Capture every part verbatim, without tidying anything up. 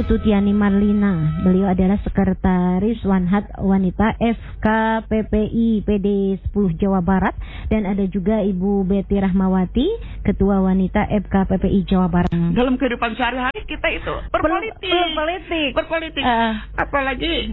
Tutiani Marlina. Beliau adalah Sekretaris Wanhat Wanita F K P P I P D sepuluh Jawa Barat. Dan ada juga Ibu Betty Rahmawati, Ketua Wanita F K P P I Jawa Barat. Dalam kehidupan sehari-hari kita itu berpolitik. Berpolitik. Berpolitik. Uh, Apalagi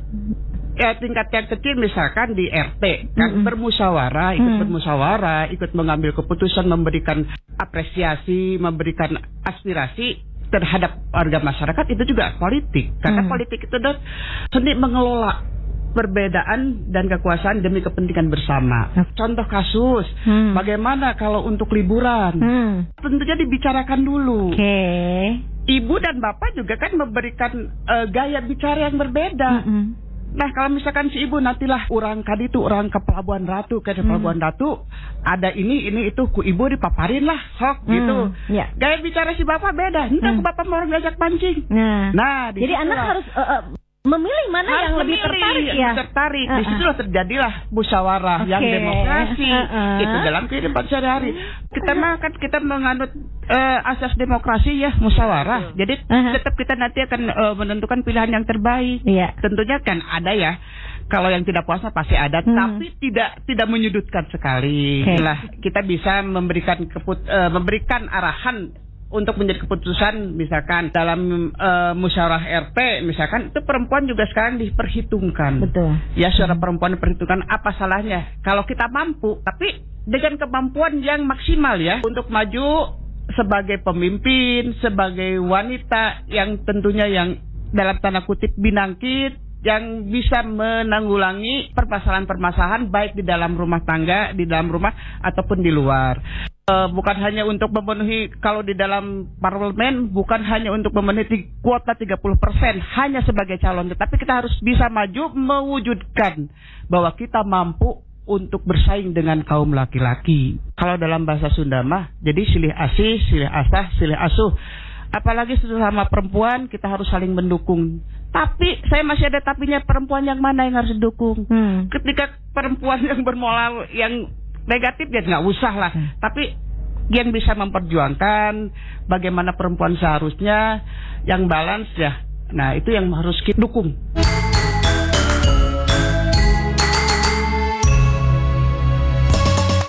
ya tingkat yang kecil misalkan di R T kan mm-mm. bermusyawarah, ikut mm. bermusyawarah, ikut mengambil keputusan, memberikan apresiasi, memberikan aspirasi terhadap warga masyarakat, itu juga politik. Karena mm. politik itu adalah seni mengelola perbedaan dan kekuasaan demi kepentingan bersama. Contoh kasus, hmm. bagaimana kalau untuk liburan? Hmm. Tentunya dibicarakan dulu. Oke. Okay. Ibu dan bapak juga kan memberikan uh, gaya bicara yang berbeda. Mm-hmm. Nah, kalau misalkan si ibu nantilah orang kadi itu orang ke Pelabuhan Ratu, ke Pelabuhan hmm. Ratu, ada ini, ini, itu, ku ibu dipaparin lah, sok, hmm. gitu. Yeah. Gaya bicara si bapak beda, entah hmm. ku bapak mau ngajak pancing. Nah, nah jadi anak harus uh, uh, memilih mana harus yang lebih tertarik ya. Yang tertarik, uh-uh. di situlah terjadilah musyawarah okay. yang demokrasi uh-uh. itu dalam kehidupan sehari-hari. Kita mah kan kita menganut uh, asas demokrasi ya, musyawarah. Uh-huh. Jadi uh-huh. tetap kita nanti akan uh, menentukan pilihan yang terbaik. Yeah. Tentunya kan ada ya. Kalau yang tidak puasa pasti ada, hmm. tapi tidak tidak menyudutkan sekali. Okay. Lah kita bisa memberikan keput, uh, memberikan arahan untuk menjadi keputusan, misalkan dalam uh, musyawarah R T, misalkan itu perempuan juga sekarang diperhitungkan. Betul. Ya, suara perempuan diperhitungkan, apa salahnya? Kalau kita mampu, tapi dengan kemampuan yang maksimal ya, untuk maju sebagai pemimpin, sebagai wanita yang tentunya yang dalam tanda kutip binangkit, yang bisa menanggulangi permasalahan-permasalahan baik di dalam rumah tangga, di dalam rumah ataupun di luar. Uh, bukan hanya untuk memenuhi, kalau di dalam parlemen bukan hanya untuk memenuhi kuota tiga puluh persen hanya sebagai calon, tetapi kita harus bisa maju mewujudkan bahwa kita mampu untuk bersaing dengan kaum laki-laki. Kalau dalam bahasa Sunda mah jadi silih asih, silih asah, silih asuh. Apalagi sesama perempuan kita harus saling mendukung. Tapi saya masih ada tapinya, perempuan yang mana yang harus didukung? Hmm. Ketika perempuan yang bermoral yang negatif ya nggak usah lah. Hmm. Tapi yang bisa memperjuangkan bagaimana perempuan seharusnya yang balance ya. Nah itu yang harus kita dukung.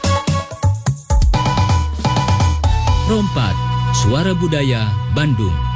Rompat, Suara Budaya Bandung.